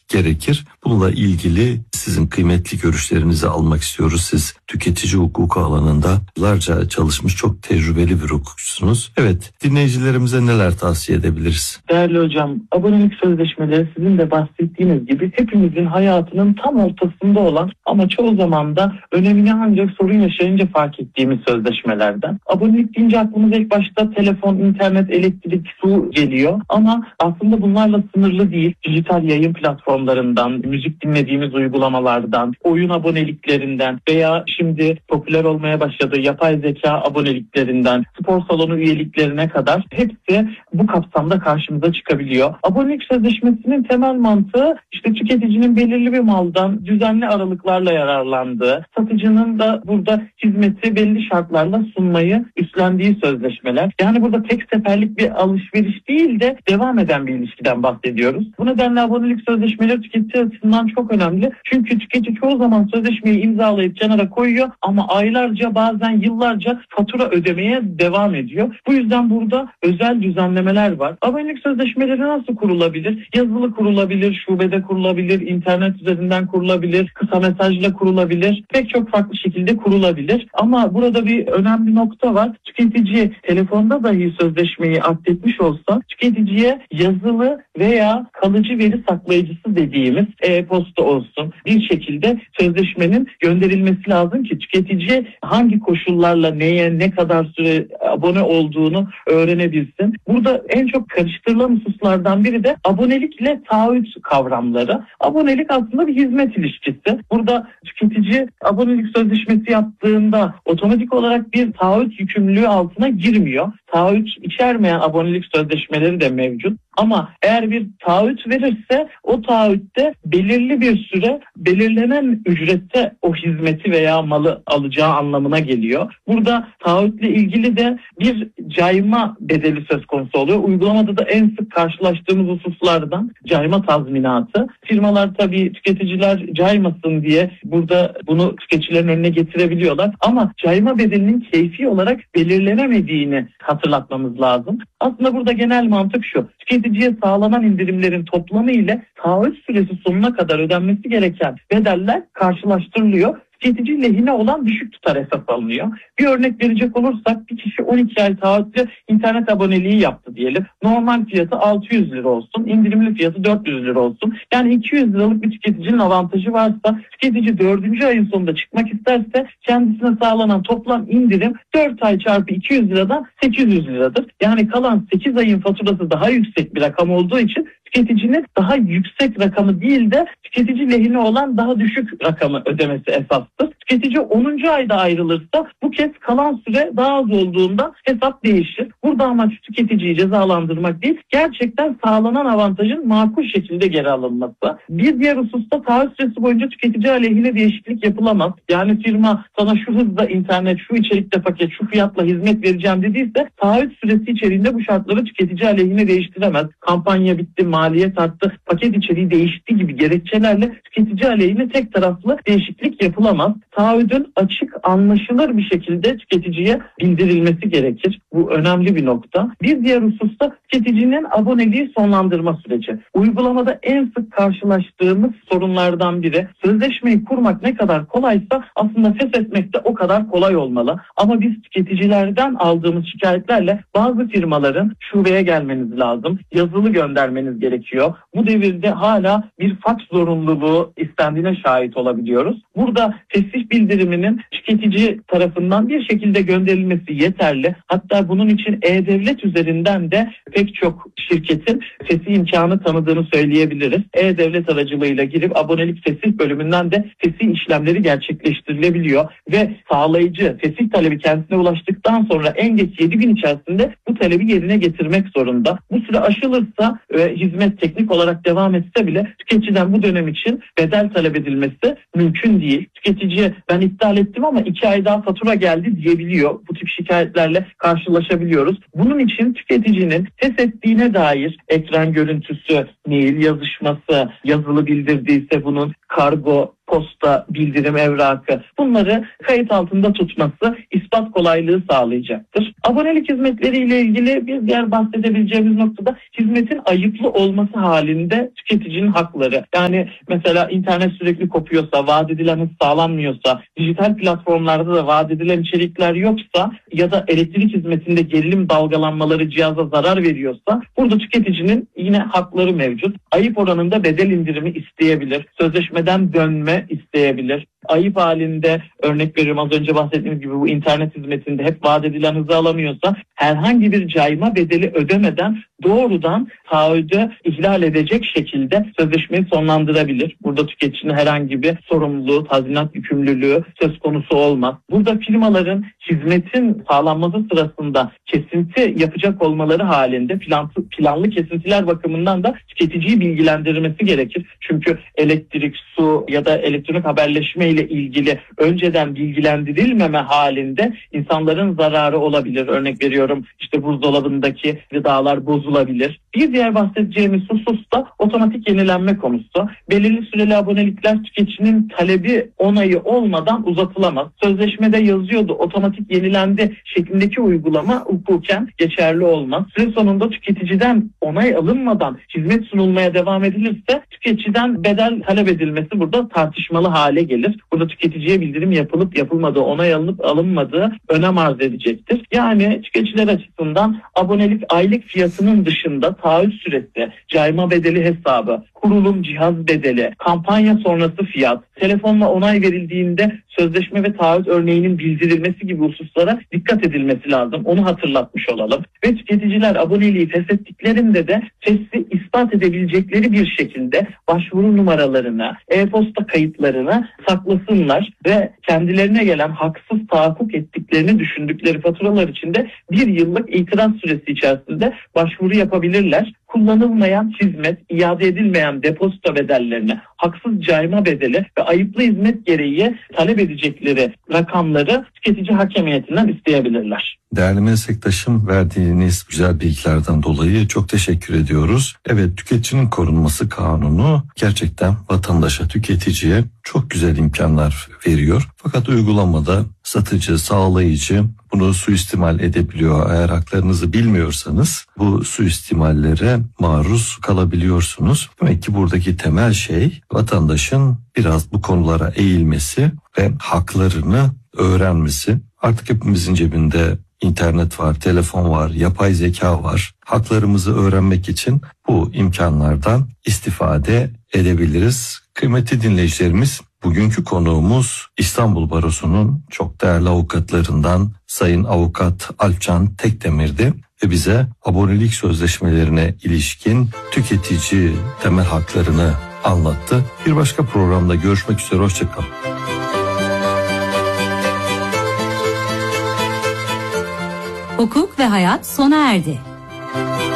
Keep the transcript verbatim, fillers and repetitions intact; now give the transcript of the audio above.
gerekir? Bununla ilgili sizin kıymetli görüşlerinizi almak istiyoruz. Siz tüketici hukuku alanında yıllarca çalışmış çok tecrübeli bir hukukçusunuz. Evet, dinleyicilerimize neler tavsiye edebiliriz? Değerli hocam, abonelik sözleşmeleri sizin de bahsettiğiniz gibi hepimizin hayatının tam ortasında olan ama çoğu zaman da önemini ancak sorun yaşayınca fark ettiğimiz sözleşmelerden. Abonelik deyince aklımıza ilk başta telefon, internet, elektrik, su geliyor ama aslında bunlarla sınırlı değil. Dijital yayın platformlarından, müzik dinlediğimiz uygulamalardan, oyun aboneliklerinden veya şimdi popüler olmaya başladığı yapay zeka aboneliklerinden, spor salonu üyeliklerine kadar hepsi bu kapsamda karşımıza çıkabiliyor. Abonelik sözleşmesinin temel mantığı işte tüketicinin belirli bir maldan düzenli aralıklarla yararlandığı, satıcının da burada hizmeti belli şartlarla sunmayı üstlendiği sözleşmeler. Yani burada tek seferlik bir alışveriş değil de devam eden bir ilişkiden bahsediyoruz. Bu nedenle abonelik sözleşmeleri tüketici açısından çok önemli. Çünkü tüketici çoğu zaman sözleşmeyi imzalayıp kenara koyuyor ama aylarca bazen yıllarca fatura ödemeye devam ediyor. Bu yüzden burada özel düzenlemeler var. Abonelik sözleşmeleri nasıl kurulabilir? Yazılı kurulabilir, şubede kurulabilir, internet üzerinden kurulabilir, kısa mesajla kurulabilir. Pek çok farklı şekilde kurulabilir. Ama burada bir önemli nokta var. Tüketici telefonda dahi sözleşmeyi akdetmiş olsa tüketiciye yazılı veya kalıcı veri saklayıcısı dediğimiz e-posta olsun bir şekilde sözleşmenin gönderilmesi lazım ki tüketici hangi koşullarla neye ne kadar süre abone olduğunu öğrenebilsin. Burada en çok karıştırılan hususlardan biri de abonelikle taahhüt kavramları. Abonelik aslında bir hizmet ilişkisi. Burada tüketici abonelik sözleşmesi yaptığında otomatik olarak bir taahhüt yükümlülüğü altına girmiyor. Taahhüt içermeyen abonelik sözleşmeleri de mevcut. Ama eğer bir taahhüt verirse o taahhütte belirli bir süre belirlenen ücrette o hizmeti veya malı alacağı anlamına geliyor. Burada taahhütle ilgili de bir cayma bedeli söz konusu oluyor. Uygulamada da en sık karşılaştığımız hususlardan cayma tazminatı. Firmalar tabii tüketiciler caymasın diye burada bunu tüketicilerin önüne getirebiliyorlar. Ama cayma bedelinin keyfi olarak belirlenemediğini hatırlatmamız lazım. Aslında burada genel mantık şu. Tüketiciye sağlanan indirimlerin toplamı ile taahhüt süresi sonuna kadar ödenmesi gereken bedeller karşılaştırılıyor. Tüketici lehine olan düşük tutar esas alınıyor. Bir örnek verecek olursak bir kişi on iki ay taahhütle internet aboneliği yaptı diyelim. Normal fiyatı altı yüz lira olsun, indirimli fiyatı dört yüz lira olsun. Yani iki yüz liralık bir tüketicinin avantajı varsa tüketici dördüncü ayın sonunda çıkmak isterse kendisine sağlanan toplam indirim dört ay çarpı iki yüz liradan sekiz yüz liradır. Yani kalan sekiz ayın faturası daha yüksek bir rakam olduğu için tüketicinin daha yüksek rakamı değil de tüketici lehine olan daha düşük rakamı ödemesi esastır. Tüketici onuncu ayda ayrılırsa bu kez kalan süre daha az olduğunda hesap değişir. Burada amaç tüketiciyi cezalandırmak değil, gerçekten sağlanan avantajın makul şekilde geri alınması. Bir diğer hususta taahhüt süresi boyunca tüketici aleyhine değişiklik yapılamaz. Yani firma sana şu hızda internet, şu içerikte paket, şu fiyatla hizmet vereceğim dediyse taahhüt süresi içeriğinde bu şartları tüketici aleyhine değiştiremez. Kampanya bitti, maliyet arttı, paket içeriği değişti gibi gerekçelerle tüketici aleyhine tek taraflı değişiklik yapılamaz. Taahhüdün açık, anlaşılır bir şekilde tüketiciye bildirilmesi gerekir. Bu önemli bir nokta. Bir diğer hususta tüketicinin aboneliği sonlandırma süreci. Uygulamada en sık karşılaştığımız sorunlardan biri. Sözleşmeyi kurmak ne kadar kolaysa aslında feshetmek de o kadar kolay olmalı. Ama biz tüketicilerden aldığımız şikayetlerle bazı firmaların şubeye gelmeniz lazım, yazılı göndermeniz gerekiyor. Bu devirde hala bir faks zorunluluğu istendiğine şahit olabiliyoruz. Burada fesih bildiriminin tüketici tarafından bir şekilde gönderilmesi yeterli. Hatta bunun için E-Devlet üzerinden de pek çok şirketin fesih imkanı tanıdığını söyleyebiliriz. E-Devlet aracılığıyla girip abonelik fesih bölümünden de fesih işlemleri gerçekleştirilebiliyor ve sağlayıcı fesih talebi kendisine ulaştıktan sonra en geç yedi gün içerisinde bu talebi yerine getirmek zorunda. Bu süre aşılırsa ve hizmet teknik olarak devam etse bile tüketiciden bu dönem için bedel talep edilmesi mümkün değil. Tüketiciye ben iptal ettim ama iki ay daha fatura geldi diyebiliyor. Bu tip şikayetlerle karşılaşabiliyoruz. Bunun için tüketicinin feshettiğine dair ekran görüntüsü, mail yazışması, yazılı bildirdiyse bunun kargo posta, bildirim evrakı, bunları kayıt altında tutması ispat kolaylığı sağlayacaktır. Abonelik hizmetleriyle ilgili bir diğer bahsedebileceğimiz noktada hizmetin ayıplı olması halinde tüketicinin hakları. Yani mesela internet sürekli kopuyorsa, vaat edilen hız sağlanmıyorsa, dijital platformlarda da vaat edilen içerikler yoksa ya da elektrik hizmetinde gerilim dalgalanmaları cihaza zarar veriyorsa burada tüketicinin yine hakları mevcut. Ayıp oranında bedel indirimi isteyebilir. Sözleşmeden dönme isteyebilir. Ayıp halinde, örnek veriyorum az önce bahsettiğimiz gibi, bu internet hizmetinde hep vaat edilen hızı alamıyorsa herhangi bir cayma bedeli ödemeden doğrudan taahhüdü ihlal edecek şekilde sözleşmeyi sonlandırabilir. Burada tüketicinin herhangi bir sorumluluğu, tazminat yükümlülüğü söz konusu olmaz. Burada firmaların hizmetin sağlanması sırasında kesinti yapacak olmaları halinde plan, planlı kesintiler bakımından da tüketiciyi bilgilendirmesi gerekir. Çünkü elektrik, su ya da elektronik haberleşme ile ilgili önceden bilgilendirilmeme halinde insanların zararı olabilir. Örnek veriyorum, işte buzdolabındaki gıdalar bozulabilir. Bir diğer bahsedeceğimiz husus da otomatik yenilenme konusu. Belirli süreli abonelikler tüketicinin talebi, onayı olmadan uzatılamaz. Sözleşmede yazıyordu, otomatik yenilendi şeklindeki uygulama hukuken geçerli olmaz. Süre sonunda tüketiciden onay alınmadan hizmet sunulmaya devam edilirse tüketiciden bedel talep edilmesi burada tartışmalı hale gelir. Burada tüketiciye bildirim yapılıp yapılmadığı, onay alınıp alınmadığı önem arz edecektir. Yani tüketiciler açısından abonelik aylık fiyatının dışında taahhüt süresi, cayma bedeli hesabı, kurulum cihaz bedeli, kampanya sonrası fiyat, telefonla onay verildiğinde sözleşme ve taahhüt örneğinin bildirilmesi gibi hususlara dikkat edilmesi lazım. Onu hatırlatmış olalım. Ve tüketiciler aboneliği feshettiklerinde de fesli ispat edebilecekleri bir şekilde başvuru numaralarını, e-posta kayıtlarını saklasınlar ve kendilerine gelen haksız tahakkuk ettiklerini düşündükleri faturalar için de bir yıllık itiraz süresi içerisinde başvuru yapabilirler. Kullanılmayan hizmet, iade edilmeyen depozito bedellerini, haksız cayma bedeli ve ayıplı hizmet gereği talep edecekleri rakamları tüketici hakemiyetinden isteyebilirler. Değerli meslektaşım, verdiğiniz güzel bilgilerden dolayı çok teşekkür ediyoruz. Evet, tüketicinin korunması kanunu gerçekten vatandaşa, tüketiciye çok güzel imkanlar veriyor. Fakat uygulamada satıcı, sağlayıcı bunu suistimal edebiliyor. Eğer haklarınızı bilmiyorsanız bu suistimallere maruz kalabiliyorsunuz. Demek ki buradaki temel şey vatandaşın biraz bu konulara eğilmesi ve haklarını öğrenmesi. Artık hepimizin cebinde İnternet var, telefon var, yapay zeka var. Haklarımızı öğrenmek için bu imkanlardan istifade edebiliriz. Kıymetli dinleyicilerimiz, bugünkü konuğumuz İstanbul Barosu'nun çok değerli avukatlarından Sayın Avukat Alpcan Tekdemir'di ve bize abonelik sözleşmelerine ilişkin tüketici temel haklarını anlattı. Bir başka programda görüşmek üzere, hoşçakalın. Hukuk ve hayat sona erdi.